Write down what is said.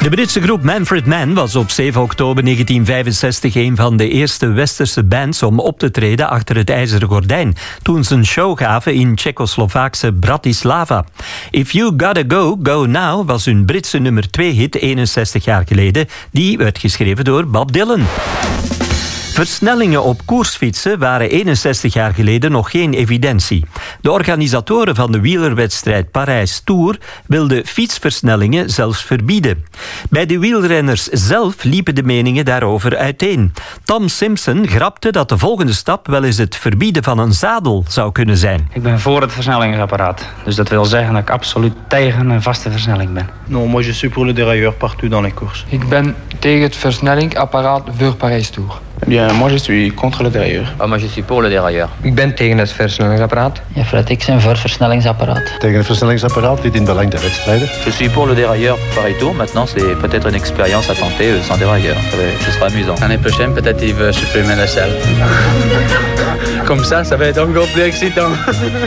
De Britse groep Manfred Mann was op 7 oktober 1965 een van de eerste westerse bands om op te treden achter het ijzeren gordijn toen ze een show gaven in Tsjechoslovaakse Bratislava. If You Gotta Go, Go Now was hun Britse nummer 2 hit 61 jaar geleden. Die werd geschreven door Bob Dylan. Versnellingen op koersfietsen waren 61 jaar geleden nog geen evidentie. De organisatoren van de wielerwedstrijd Parijs Tour wilden fietsversnellingen zelfs verbieden. Bij de wielrenners zelf liepen de meningen daarover uiteen. Tom Simpson grapte dat de volgende stap wel eens het verbieden van een zadel zou kunnen zijn. Ik ben voor het versnellingsapparaat. Dus dat wil zeggen dat ik absoluut tegen een vaste versnelling ben. Non, moi je suis pour le dérailleur partout dans les courses. Ik ben tegen het versnellingsapparaat voor Parijs Tour. Bien, moi je suis contre le dérailleur. Moi je suis pour le dérailleur. Ik ben tegen het versnellingsapparaat. Ja, Fred, ik ben voor het versnellingsapparaat. Tegen het versnellingsapparaat, dit in belang der wedstrijden. Je suis pour le dérailleur Paris Tour. Maintenant, c'est peut-être une expérience à tenter sans dérailleur. Ce sera amusant. L'année prochaine, peut-être il veut supprimer la selle. Comme ça va être encore plus excitant.